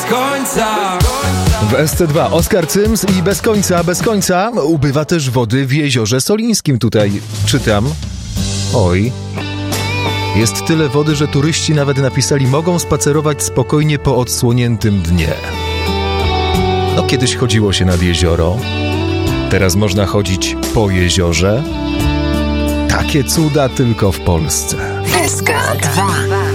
końca. W SC2 Oskar Cyms i bez końca ubywa też wody w Jeziorze Solińskim. Tutaj czytam. Oj. Jest tyle wody, że turyści nawet napisali, mogą spacerować spokojnie po odsłoniętym dnie. No kiedyś chodziło się nad jezioro. Teraz można chodzić po jeziorze. Takie cuda tylko w Polsce. SK2